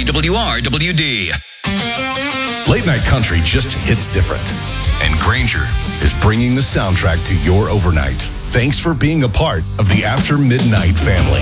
WRWD. Late night country just hits different. And Granger is bringing the soundtrack to your overnight. Thanks for being a part of the After Midnight family.